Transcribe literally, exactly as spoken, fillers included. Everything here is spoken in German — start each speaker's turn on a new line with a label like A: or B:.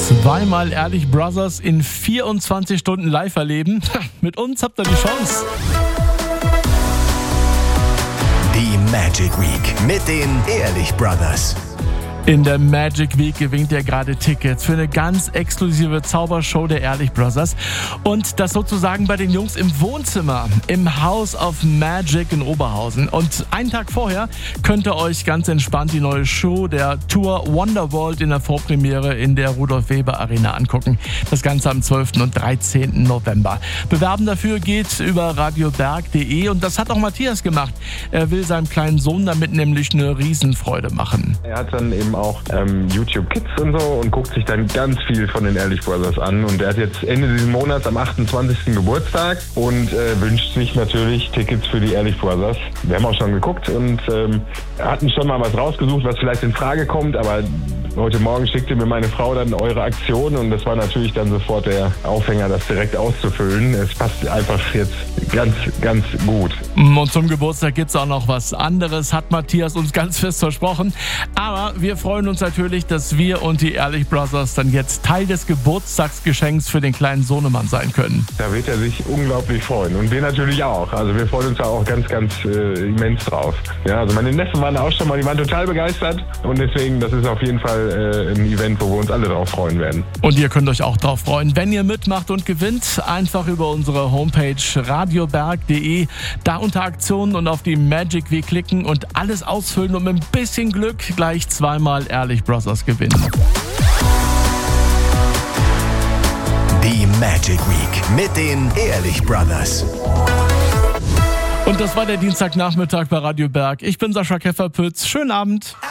A: Zweimal Ehrlich Brothers in vierundzwanzig Stunden live erleben. Mit uns habt ihr die Chance.
B: Die Magic Week mit den Ehrlich Brothers.
A: In der Magic Week gewinnt ihr gerade Tickets für eine ganz exklusive Zaubershow der Ehrlich Brothers. Und das sozusagen bei den Jungs im Wohnzimmer, im House of Magic in Oberhausen. Und einen Tag vorher könnt ihr euch ganz entspannt die neue Show der Tour Wonderworld in der Vorpremiere in der Rudolf-Weber-Arena angucken. Das Ganze am zwölften und dreizehnten November. Bewerben dafür geht über radioberg punkt de und das hat auch Matthias gemacht. Er will seinem kleinen Sohn damit nämlich eine Riesenfreude machen.
C: Er hat dann eben auch ähm, YouTube Kids und so und guckt sich dann ganz viel von den Ehrlich Brothers an. Und er hat jetzt Ende dieses Monats am achtundzwanzigsten Geburtstag und äh, wünscht sich natürlich Tickets für die Ehrlich Brothers. Wir haben auch schon geguckt und ähm, hatten schon mal was rausgesucht, was vielleicht in Frage kommt, aber heute Morgen schickte mir meine Frau dann eure Aktion und das war natürlich dann sofort der Aufhänger, das direkt auszufüllen. Es passt einfach jetzt ganz, ganz gut.
A: Und zum Geburtstag gibt es auch noch was anderes, hat Matthias uns ganz fest versprochen. Aber wir freuen uns natürlich, dass wir und die Ehrlich Brothers dann jetzt Teil des Geburtstagsgeschenks für den kleinen Sohnemann sein können.
C: Da wird er sich unglaublich freuen und wir natürlich auch. Also wir freuen uns da auch ganz, ganz äh, immens drauf. Ja, also meine Neffen waren auch schon mal, die waren total begeistert und deswegen, das ist auf jeden Fall äh, ein Event, wo wir uns alle drauf freuen werden.
A: Und ihr könnt euch auch drauf freuen, wenn ihr mitmacht und gewinnt, einfach über unsere Homepage radioberg punkt de, da unter Aktionen und auf die Magic Week klicken und alles ausfüllen und mit ein bisschen Glück gleich zweimal Ehrlich Brothers gewinnen.
B: Die Magic Week mit den Ehrlich Brothers.
A: Und das war der Dienstagnachmittag bei Radio Berg. Ich bin Sascha Kefferpütz. Schönen Abend.